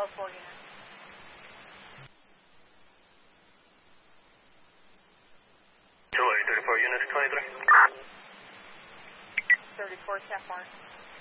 both 4 units. 2-8, 34 units, 23. 34, Cap Mark.